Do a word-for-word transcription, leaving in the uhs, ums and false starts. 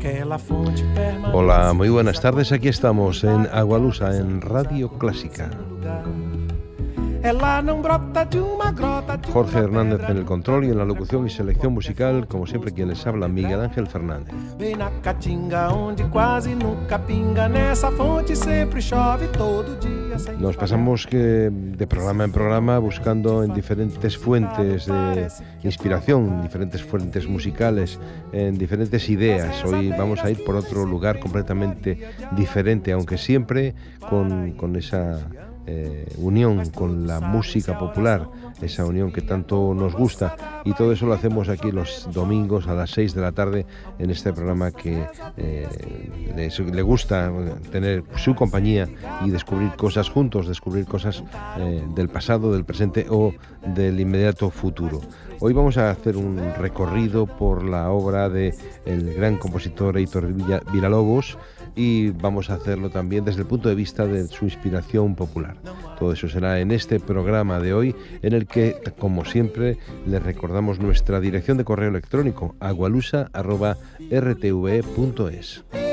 Hola, muy buenas tardes. Aquí estamos en Agualusa, en Radio Clásica. Jorge Hernández en el control y en la locución y selección musical, como siempre, quien les habla, Miguel Ángel Fernández. Nos pasamos que de programa en programa buscando en diferentes fuentes de inspiración, diferentes fuentes musicales, en diferentes ideas. Hoy vamos a ir por otro lugar completamente diferente, aunque siempre con, con esa Eh, unión con la música popular, esa unión que tanto nos gusta, y todo eso lo hacemos aquí los domingos a las seis de la tarde en este programa que eh, le, le gusta tener su compañía y descubrir cosas juntos, descubrir cosas eh, del pasado, del presente o del inmediato futuro. Hoy vamos a hacer un recorrido por la obra de el gran compositor Heitor Villa-Lobos, y vamos a hacerlo también desde el punto de vista de su inspiración popular. Todo eso será en este programa de hoy, en el que, como siempre, les recordamos nuestra dirección de correo electrónico, agualusa arroba r t v punto es.